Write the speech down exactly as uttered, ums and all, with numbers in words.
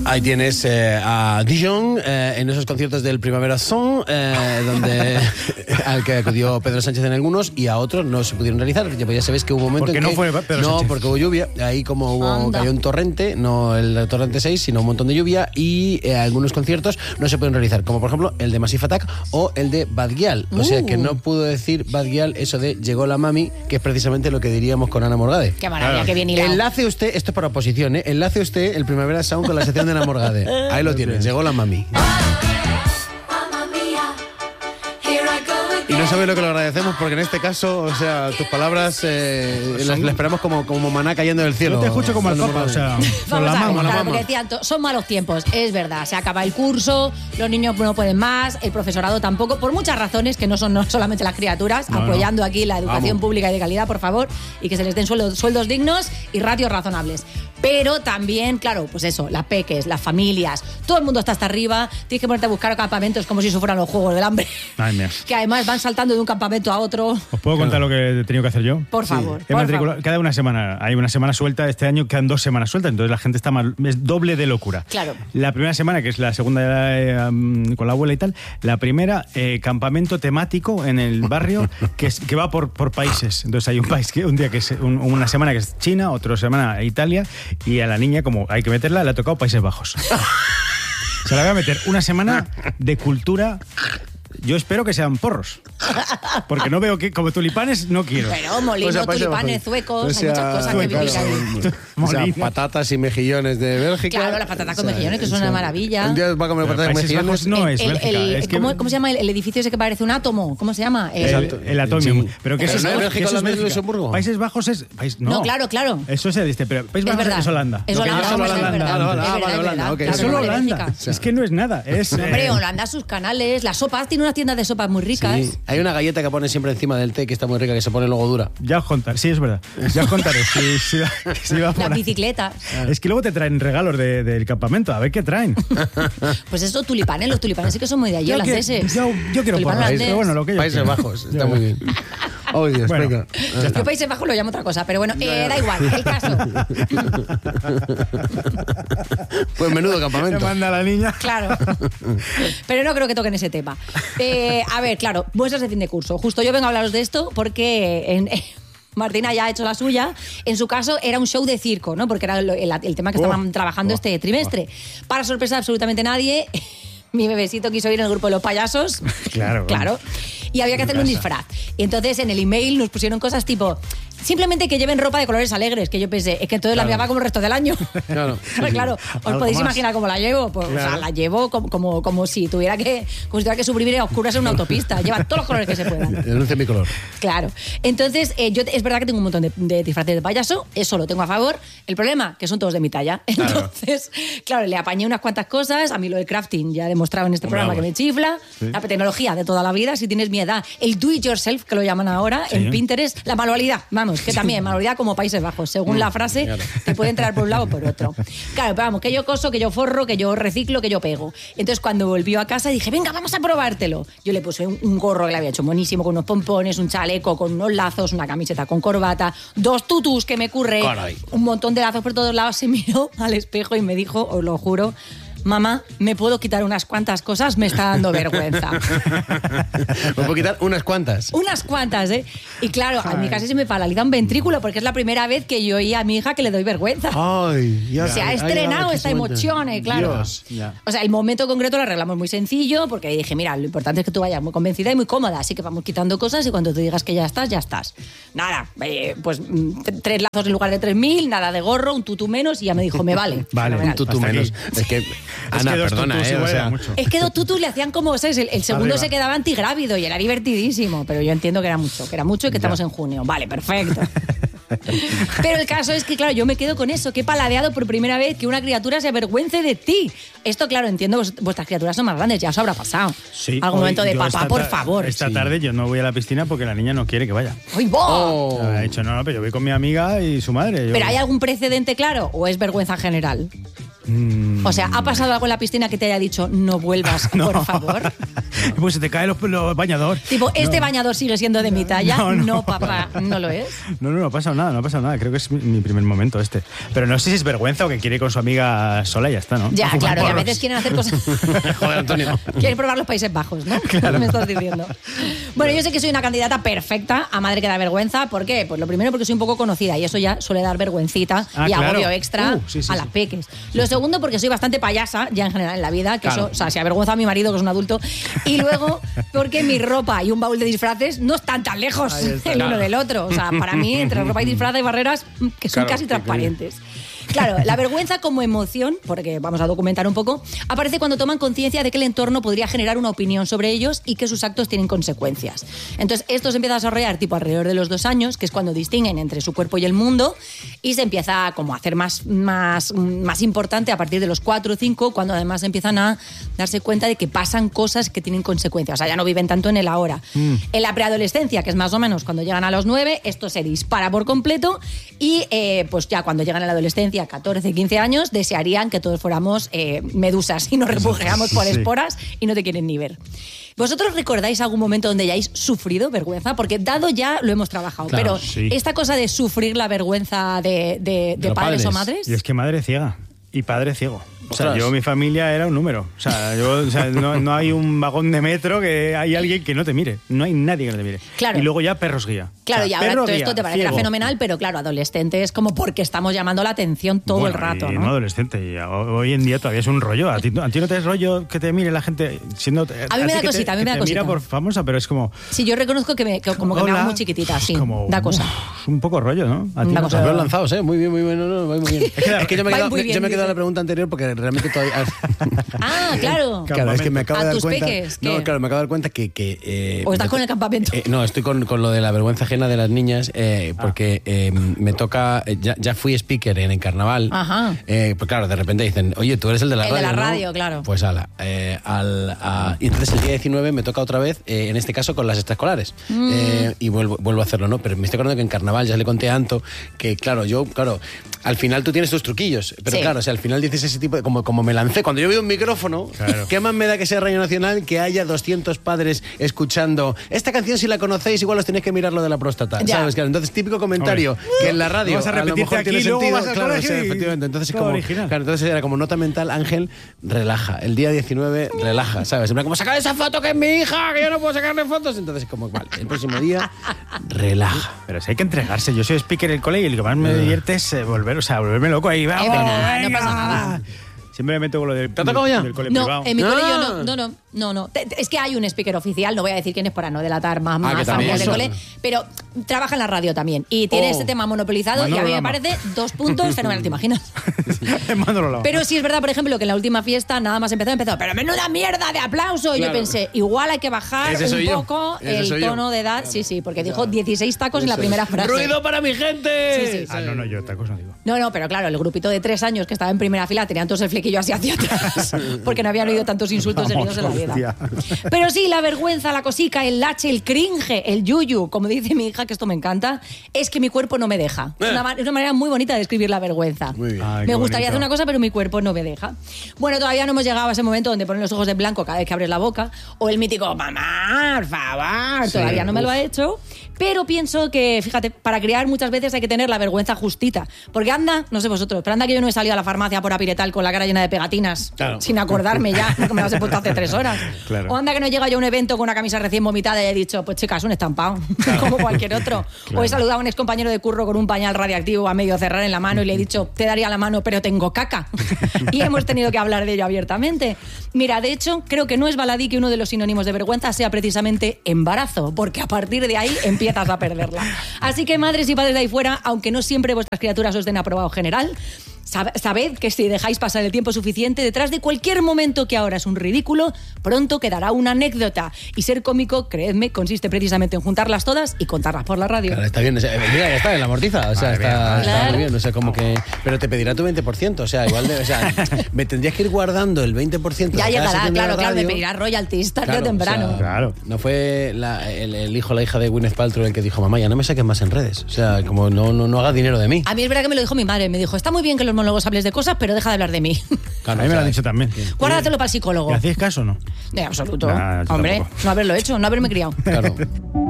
Ahí tienes eh, a Dijon eh, en esos conciertos del Primavera Sound, eh, donde al que acudió Pedro Sánchez en algunos y a otros no se pudieron realizar. Ya sabéis que hubo un momento ¿Por qué en no que fue Pedro no, Sánchez? porque hubo lluvia. Ahí como hubo Anda. cayó un torrente, no el torrente seis, sino un montón de lluvia y eh, algunos conciertos no se pueden realizar, como por ejemplo el de Massive Attack o el de Bad Gyal. O sea que no pudo decir Bad Gyal eso de llegó la mami, que es precisamente lo que diríamos con Ana Morgade. Qué maravilla, Claro. qué bien hilado. Enlace usted, esto es para oposición, ¿eh? Enlace usted el Primavera Sound con la sección de Ana Morgade. Ahí lo tienes, llegó la mami. Y no sabes lo que lo agradecemos porque en este caso, o sea, tus palabras eh, las, las esperamos como, como maná cayendo del cielo. Yo te escucho como el Ana Papa, o Morgade. sea, con Vamos la a ver, mama. claro, mama. porque decían, to- son malos tiempos, es verdad, se acaba el curso, los niños no pueden más, el profesorado tampoco, por muchas razones que no son no solamente las criaturas, No, apoyando aquí la educación Vamos. pública y de calidad, por favor, y que se les den sueldos, sueldos dignos y ratios razonables. Pero también, claro, pues eso, las peques, las familias, todo el mundo está hasta arriba, tienes que ponerte a buscar campamentos como si eso fueran los Juegos del Hambre, Ay, mía. que además van saltando de un campamento a otro. ¿Os puedo contar lo que he tenido que hacer yo? Por favor, He por matriculado favor. cada una semana. Hay una semana suelta. Este año quedan dos semanas sueltas. Entonces la gente está mal. Es doble de locura. Claro. La primera semana, que es la segunda eh, um, con la abuela y tal. La primera, eh, campamento temático en el barrio que, es, que va por, por países. Entonces hay un país que un día que es un- una semana que es China, otra semana Italia. Y a la niña, como hay que meterla, le ha tocado Países Bajos. Se la voy a meter una semana de cultura. Yo espero que sean porros. Porque no veo que, como tulipanes, no quiero. Pero molinos, O sea, países tulipanes, bajos. zuecos, O hay sea, muchas cosas que claro, vivir ahí. o sea, Molinos. patatas y mejillones de Bélgica. Claro, las patatas con mejillones, que son una maravilla. Un día va a comer Pero patatas con Países mejillones. Bajos no El- es el- Bélgica. el- es que- ¿cómo, cómo se llama el, el edificio ese que parece un átomo? ¿Cómo se llama? Eh, El, el Atomium. Sí. Pero que ¿Pero eso no es Bélgica que eso o la es de Bélgica. Luxemburgo? Países Bajos es. País, no. No, claro, claro. Eso se dice, pero Países Es Bajos verdad. es Holanda. Es Lo que Holanda, yo- hombre, solo es Holanda. verdad. Ah, vale, Es ah, verdad, vale, es Holanda, verdad. ok. Claro, Es solo no, de Holanda. Bélgica. Es que no es nada. Es, Hombre, eh, Holanda, sus canales, las sopas, tiene unas tiendas de sopas muy ricas. Sí. Hay una galleta que pone siempre encima del té que está muy rica, que se pone luego dura. Ya os contaré. Sí, es verdad. Ya os contaré. Si, si, si va por Las ahí. bicicletas. Es que luego te traen regalos de- del campamento. A ver qué traen. Pues eso, tulipanes, los tulipanes sí que son muy de allí, Yo que- holandeses. yo, yo quiero Tulipán porras. holandés. Pero bueno, lo que yo Países quiero. Bajos, está Ya. muy bien. Oh, Dios, Bueno, venga. ya está. Yo Países Bajos lo llamo otra cosa, pero bueno, eh, da igual, el caso. Pues menudo Me campamento. manda la niña. Claro. Pero no creo que toquen ese tema. Eh, a ver, claro, muestras de fin de curso. Justo yo vengo a hablaros de esto porque en, Martina ya ha hecho la suya. En su caso era un show de circo, ¿no? Porque era el, el- el tema que estaban Oh, trabajando oh, este trimestre. Para sorpresa de absolutamente nadie, mi bebecito quiso ir en el grupo de los payasos. Claro. Claro. Y había que hacerle un disfraz. Y entonces en el email nos pusieron cosas tipo... Simplemente que lleven ropa de colores alegres, que yo pensé, es que entonces la Claro. mía va como el resto del año. Claro. Claro, claro. Os Algo podéis más. imaginar cómo la llevo. Pues, O sea, Claro. la llevo como, como, como si tuviera que como si tuviera que sobrevivir a oscuras en una autopista. Lleva todos los colores que se puedan. Denuncia mi color. Claro. Entonces, eh, yo es verdad que tengo un montón de, de disfraces de payaso, eso lo tengo a favor. El problema, que son todos de mi talla. Entonces, claro, le apañé unas cuantas cosas. A mí lo del crafting ya he demostrado en este Hombre, programa que vamos. me chifla. La tecnología de toda la vida, si tienes mi edad. El do it yourself, que lo llaman ahora, Sí. en Pinterest. La manualidad, vamos, que también, manualidad como Países Bajos. Según la frase, claro. te puede entrar por un lado o por otro. Claro, pero vamos, que yo coso, que yo forro, que yo reciclo, que yo pego. Entonces, cuando volvió a casa, dije, venga, vamos a probártelo. Yo le puse un, un gorro que le había hecho buenísimo, con unos pompones, un chaleco, con unos lazos, una camiseta con corbata, dos tutus que me curré, Caray. un montón de lazos por todos lados. Se miró al espejo y me dijo, os lo juro, mamá, ¿me puedo quitar unas cuantas cosas? Me está dando vergüenza. Me puedo quitar unas cuantas. Unas cuantas, ¿eh? Y claro, a mí casi se me paraliza un ventrículo porque es la primera vez que yo oí a mi hija que le doy vergüenza. Ay, ya. Se ha ay, estrenado ay, esta qué momento. emoción, eh, claro. Dios. Ya. O sea, el momento concreto lo arreglamos muy sencillo porque dije, mira, lo importante es que tú vayas muy convencida y muy cómoda, así que vamos quitando cosas y cuando tú digas que ya estás, ya estás. Nada, eh, pues mm, t- tres lazos en lugar de tres mil, nada de gorro, un tutú menos y ya me dijo, me vale. Vale, Fenomenal. Un tutú Hasta aquí. menos. Es que, Ana, que dos perdona, tutús ¿eh? O igual era sea, mucho. Es que dos tutus le hacían como, ¿sabes? El, el segundo Arriba. se quedaba antigrávido y era divertidísimo, pero yo entiendo que era mucho, que era mucho y que estamos en junio. Vale, perfecto. Pero el caso es que, claro, yo me quedo con eso, que he paladeado por primera vez que una criatura se avergüence de ti. Esto, claro, entiendo, vos- vuestras criaturas son más grandes, ya os habrá pasado. Sí. Algún Hoy- momento de yo papá, esta por ta- favor. Esta Sí. tarde yo no voy a la piscina porque la niña no quiere que vaya. ¡Ay, vos! Oh. Ha dicho, no, no, pero yo voy con mi amiga y su madre. Yo- ¿Pero hay algún precedente claro o es vergüenza general? Mm. O sea, ¿ha pasado algo en la piscina que te haya dicho no vuelvas, no. por favor? Pues se te caen los, los bañadores. Tipo, ¿este no. bañador sigue siendo de mi talla? No, no. no, papá, no lo es. No, no, no ha pasado nada, no ha pasado nada. Creo que es mi, mi primer momento este. Pero no sé si es vergüenza o que quiere ir con su amiga sola y ya está, ¿no? Ya, no claro, porros. y a veces quieren hacer cosas... Joder, Antonio. Quieren probar los Países Bajos, ¿no? Claro. Me estás diciendo. Bueno, yo sé que soy una candidata perfecta a madre que da vergüenza. ¿Por qué? Pues lo primero porque soy un poco conocida y eso ya suele dar vergüencita ah, y claro. agobio extra uh, sí, sí, a las sí. peques. Lo segundo porque soy bastante payasa ya en general en la vida, que claro. eso, o sea, se avergüenza a mi marido que es un adulto. Y luego porque mi ropa y un baúl de disfraces no están tan lejos el claro. uno del otro. O sea, para mí entre ropa y disfraz hay barreras que son Claro, casi qué transparentes. Claro, la vergüenza como emoción, porque vamos a documentar un poco, aparece cuando toman conciencia de que el entorno podría generar una opinión sobre ellos y que sus actos tienen consecuencias. Entonces, esto se empieza a desarrollar tipo alrededor de los dos años, que es cuando distinguen entre su cuerpo y el mundo, y se empieza como a hacer más, más, más importante a partir de los cuatro o cinco, cuando además empiezan a darse cuenta de que pasan cosas que tienen consecuencias. O sea, ya no viven tanto en el ahora. Mm. En la preadolescencia, que es más o menos cuando llegan a los nueve, esto se dispara por completo y eh, pues ya cuando llegan a la adolescencia, catorce, quince años, desearían que todos fuéramos eh, medusas y nos refugiamos por esporas y no te quieren ni ver. ¿Vosotros recordáis algún momento donde hayáis sufrido vergüenza? Porque dado ya lo hemos trabajado, claro, pero sí. esta cosa de sufrir la vergüenza de, de, de, de padres, padres o madres... Y es que madre ciega y padre ciego. O sea, Ostras. yo, mi familia era un número. O sea, yo, o sea no, no hay un vagón de metro que hay alguien que no te mire. No hay nadie que no te mire. Claro. Y luego ya perros guía. Claro, o sea, y ahora todo guía, esto te parecerá ciego. fenomenal, pero claro, adolescente es como porque estamos llamando la atención todo bueno, el rato, y ¿no? no adolescente. Y hoy en día todavía es un rollo. ¿A ti, a ti no te es rollo que te mire la gente siendo... A mí me da cosita, te, a mí me da te cosita. mira por famosa, pero es como... Sí, yo reconozco que, me, que como que me hago muy chiquitita, sí, como, da cosa. Uf, un poco rollo, ¿no? A ti Da no cosa. te- Los veo lanzados, ¿eh? Muy bien, muy bien. No, no, muy bien. Es que, es que yo me he Vais quedado, muy bien, yo me he quedado dice. en la pregunta anterior porque realmente todavía... Ah, claro. Claro, es que me acabo ¿A de dar tus cuenta... peques? ¿Qué? No, claro, me acabo de dar cuenta que... que eh, ¿O estás me- con el campamento? Eh, no, estoy con, con lo de la vergüenza ajena de las niñas eh, porque eh, me toca... eh, Ya, ya fui speaker en el carnaval. Ajá. Eh, pues claro, de repente dicen, oye, tú eres el de la El de radio, la ¿no? radio, claro. Pues ala. Eh, al, a- y entonces el día diecinueve me toca otra vez, eh, en este caso con las extraescolares. Mm. Eh, y vuelvo, vuelvo a hacerlo, ¿no? Pero me estoy acordando que en carnaval ya le conté a Anto que, claro, yo, claro... Al final tú tienes tus truquillos, pero Sí. claro, o sea, al final dices ese tipo de... Como, como me lancé, cuando yo veo un micrófono, Claro. ¿qué más me da que sea Radio Nacional que haya doscientos padres escuchando esta canción? Si la conocéis, igual os tenéis que mirar lo de la próstata, Ya. ¿sabes? Claro, entonces, típico comentario Hombre. que en la radio No vas a a lo repetirte mejor aquí, tiene luego sentido. vas al Claro, colegio sí, y efectivamente. Entonces, todo como, original. claro, entonces era como nota mental, Ángel, relaja. El día diecinueve, relaja, ¿sabes? En plan, como sacar esa foto que es mi hija, que yo no puedo sacarle fotos. Entonces, como, vale, el próximo día, relaja. Pero si hay que entregarse. Yo soy speaker en el cole y lo que más me divierte es eh, volver, o sea, volverme loco ahí. ¡Vamos, verdad, no venga! pasa nada. Siempre me meto con lo del, ¿Te ha tocado ya? del cole No, privado. en mi Ah. cole yo no, no, no, no, no. Te- te- Es que hay un speaker oficial, no voy a decir quién es para no delatar más, más que también familias del son. cole, pero trabaja en la radio también y tiene Oh. este tema monopolizado y Manolo a mí me Lama. parece dos puntos fenomenal, ¿te imaginas? Mándalo lado. Pero sí es verdad, por ejemplo, que en la última fiesta nada más empezó, empezó, pero menuda mierda de aplauso. Y yo Claro. pensé, igual hay que bajar Ese soy un yo. poco Ese el soy yo. tono de edad. Sí, sí, porque dijo dieciséis tacos en la primera frase. ¡Ruido para mi gente! Sí, sí, sí. Ah, no, no, yo otra cosa no digo. No, no, pero claro, el grupito de tres años que estaba en primera fila tenían todos el flequillo así hacia atrás, porque no habían oído tantos insultos Vamos, seguidos en la vida. hostia. Pero sí, la vergüenza, la cosica, el lache, el cringe, el yuyu, como dice mi hija, que esto me encanta, es que mi cuerpo no me deja. Es una, ma- es una manera muy bonita de describir la vergüenza. Muy bien. Ay, Me qué gustaría bonito. hacer una cosa, pero mi cuerpo no me deja. Bueno, todavía no hemos llegado a ese momento donde ponen los ojos de blanco cada vez que abres la boca, o el mítico, mamá, por favor, todavía no me lo ha hecho. Pero pienso que, fíjate, para criar muchas veces hay que tener la vergüenza justita. Porque anda, no sé vosotros, pero anda que yo no he salido a la farmacia por Apiretal con la cara llena de pegatinas, Claro. sin acordarme ya, que me las he puesto hace tres horas. Claro. O anda que no llega yo a un evento con una camisa recién vomitada y he dicho, pues chicas, un estampado, como cualquier otro. O he saludado a un excompañero de curro con un pañal radiactivo a medio cerrar en la mano y le he dicho, te daría la mano, pero tengo caca. Y hemos tenido que hablar de ello abiertamente. Mira, de hecho, creo que no es baladí que uno de los sinónimos de vergüenza sea precisamente embarazo, porque a partir de ahí empiezas a perderla. Así que madres y padres de ahí fuera, aunque no siempre vuestras criaturas os den aprobado general, sab- sabed que si dejáis pasar el tiempo suficiente, detrás de cualquier momento que ahora es un ridículo, pronto quedará una anécdota. Y ser cómico, creedme, consiste precisamente en juntarlas todas y contarlas por la radio. Claro, está bien. O sea, mira, ya está en la amortiza. O sea, Madre está, mía, está claro. muy bien. O sea, como que. Pero te pedirá tu veinte por ciento. O sea, igual de. O sea, me tendrías que ir guardando el veinte por ciento. Ya de cada llegará, sección de la claro, claro, me radio. pedirá royalties tarde Claro, o temprano. o sea, Claro. No fue la- el, el hijo o la hija de Gwyneth Paltrow el que dijo, mamá, ya no me saques más en redes. O sea, como no, no, no hagas dinero de mí. A mí es verdad que me lo dijo mi madre, me dijo, está muy bien que los monólogos, hables de cosas, pero deja de hablar de mí. Claro, a mí me lo han dicho también. Guárdatelo para el psicólogo. ¿Le hacéis caso o no? De absoluto. Nah, yo Hombre, tampoco. no haberlo hecho, no haberme criado. Claro.